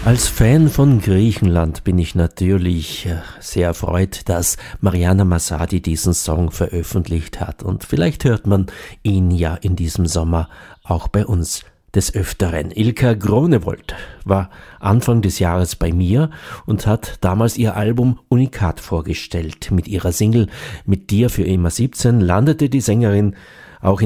Als Fan von Griechenland bin ich natürlich sehr erfreut, dass Mariana Masadi diesen Song veröffentlicht hat. Und vielleicht hört man ihn ja in diesem Sommer auch bei uns des Öfteren. Ilka Gronewold war Anfang des Jahres bei mir und hat damals ihr Album Unikat vorgestellt. Mit ihrer Single Mit dir für immer 17 landete die Sängerin auch